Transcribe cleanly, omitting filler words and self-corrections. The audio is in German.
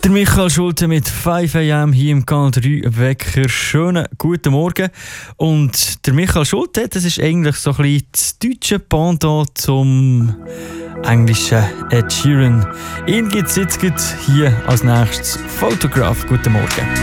Der Michael Schulte mit 5 AM hier im Kanal 3 Wecker. Schönen guten Morgen. Und der Michael Schulte, das ist eigentlich so ein bisschen das deutsche Pendant zum englischen Ed Sheeran. Ihn gibt es jetzt hier als nächstes. Photograph. Guten Morgen.